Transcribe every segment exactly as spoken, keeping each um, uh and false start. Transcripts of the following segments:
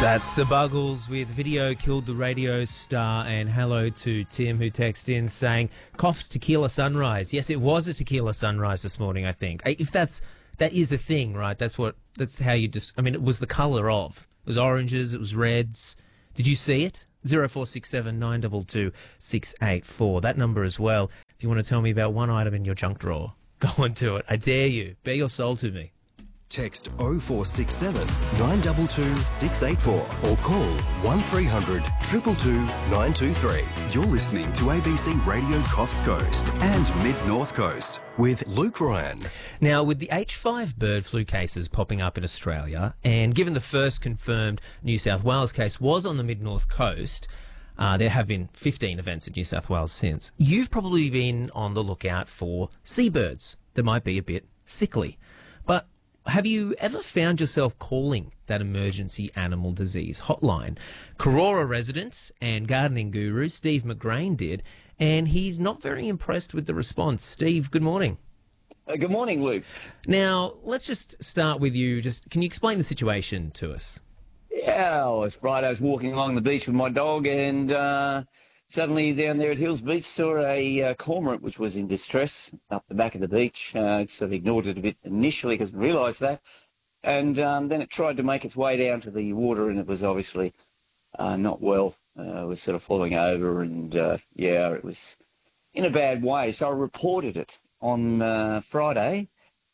That's the Buggles with Video Killed the Radio Star, and hello to Tim who texted in saying, coughs tequila sunrise. Yes, it was a tequila sunrise this morning, I think. If that's, that is a thing, right? That's what, that's how you just, I mean, it was the colour of. It was oranges, it was reds. Did you see it? zero four six seven nine two two six eight four. That number as well. If you want to tell me about one item in your junk drawer, go on to it. I dare you. Bare your soul to me. Text oh four six seven nine two two six eight four or call one three hundred two two two nine two three. You're listening to A B C Radio Coffs Coast and Mid-North Coast with Luke Ryan. Now, with the H five bird flu cases popping up in Australia, and given the first confirmed New South Wales case was on the Mid-North Coast, uh, there have been fifteen events in New South Wales since. You've probably been on the lookout for seabirds that might be a bit sickly. But have you ever found yourself calling that emergency animal disease hotline? Karora resident and gardening guru Steve McGrain did, and he's not very impressed with the response. Steve, good morning. Uh, good morning, Luke. Now, let's just start with you. Just can you explain the situation to us? Yeah, well, it's Friday. I was walking along the beach with my dog, and uh, suddenly down there at Hills Beach saw a uh, cormorant which was in distress up the back of the beach. Uh, sort of ignored it a bit initially because I realised that. And um, then it tried to make its way down to the water, and it was obviously uh, not well. Uh, it was sort of falling over, and uh, yeah, it was in a bad way. So I reported it on uh, Friday,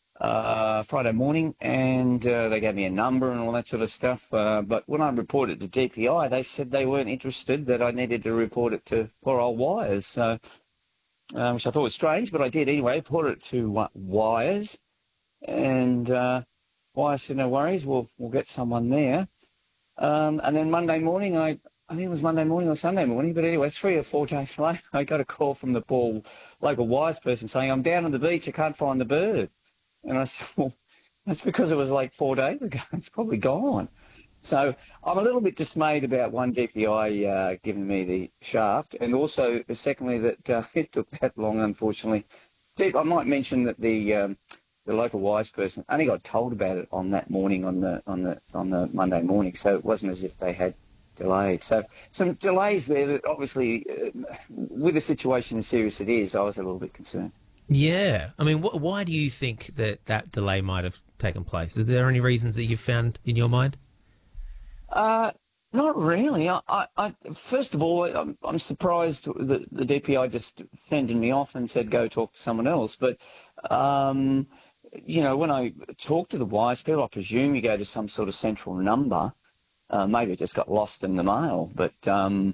uh, Friday morning, and uh, they gave me a number and all that sort of stuff. Uh, but when I reported to D P I, they said they weren't interested, that I needed to report it to poor old Wires, so, um, which I thought was strange, but I did anyway. Reported it to uh, Wires, and uh, Wires said, no worries, we'll, we'll get someone there. Um, and then Monday morning, I, I think it was Monday morning or Sunday morning, but anyway, three or four days later, I got a call from the poor local Wires person saying, I'm down on the beach, I can't find the bird. And I said, well, that's because it was like four days ago. It's probably gone. So I'm a little bit dismayed about, one, D P I uh, giving me the shaft, and also, secondly, that uh, it took that long, unfortunately. I might mention that the um, the local Wise person only got told about it on that morning, on the on the on the Monday morning, so it wasn't as if they had delayed. So some delays there. That obviously, uh, with the situation as serious as it is, I was a little bit concerned. Yeah. I mean, wh- why do you think that that delay might have taken place? Is there any reasons that you've found in your mind? Uh, not really. I, I, I, first of all, I'm, I'm surprised that the D P I just fended me off and said, go talk to someone else. But, um, you know, when I talk to the Wise people, I presume you go to some sort of central number. Uh, maybe it just got lost in the mail. But, um,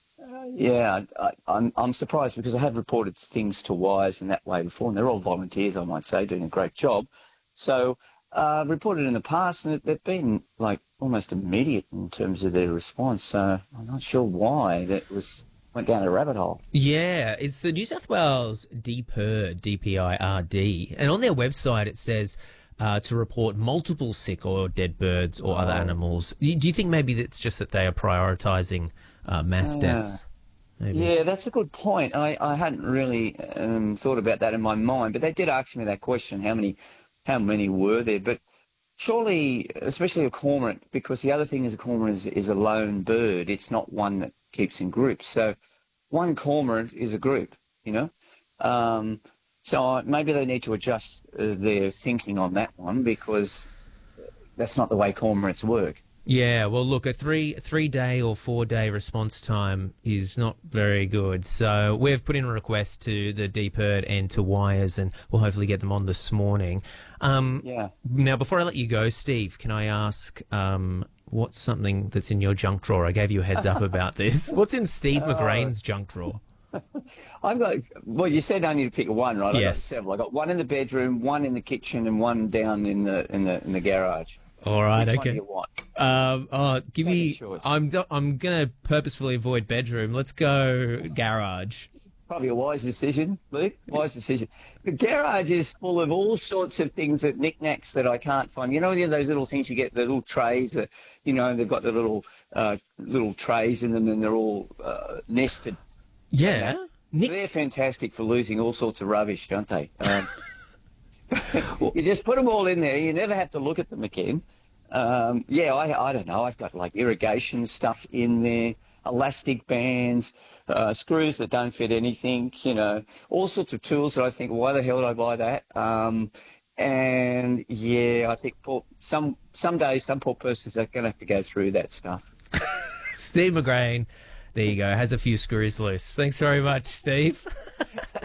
yeah, I, I'm, I'm surprised because I have reported things to Wise in that way before, and they're all volunteers, I might say, doing a great job. So uh, I've reported in the past, and they've been, like, almost immediate in terms of their response. So I'm not sure why that was went down a rabbit hole. Yeah, it's the New South Wales D P I R D, D P I R D, and on their website it says uh, to report multiple sick or dead birds or oh. other animals. Do you think maybe it's just that they are prioritising uh, mass uh, deaths? Maybe. Yeah, that's a good point. I, I hadn't really um, thought about that in my mind, but they did ask me that question, how many how many were there? But surely, especially a cormorant, because the other thing is a cormorant is, is a lone bird. It's not one that keeps in groups. So one cormorant is a group, you know. Um, so maybe they need to adjust uh, their thinking on that one, because that's not the way cormorants work. Yeah, well, look, a three three day or four day response time is not very good. So we've put in a request to the D P I R D and to Wires, and we'll hopefully get them on this morning. Um, yeah. Now, before I let you go, Steve, can I ask um, what's something that's in your junk drawer? I gave you a heads up about this. What's in Steve McGrain's junk drawer? I've got, well, you said only to pick one, right? I've yes. got several. I've got one in the bedroom, one in the kitchen, and one down in the in the in the garage. All right, Which okay. One do you want? Um, oh, give Take me. a choice. I'm I'm gonna purposefully avoid bedroom. Let's go garage. Probably a wise decision, Luke. Wise decision. The garage is full of all sorts of things, that knickknacks that I can't find. You know, those little things you get, the little trays that, you know, they've got the little uh, little trays in them, and they're all uh, nested. Yeah. Nick- They're fantastic for losing all sorts of rubbish, don't they? Um, you just put them all in there. You never have to look at them again. Um, yeah, I, I don't know. I've got like irrigation stuff in there, elastic bands, uh, screws that don't fit anything, you know, all sorts of tools that I think, why the hell did I buy that? Um, and yeah, I think for some some days, some poor persons are going to have to go through that stuff. Steve McGrain, there you go, has a few screws loose. Thanks very much, Steve.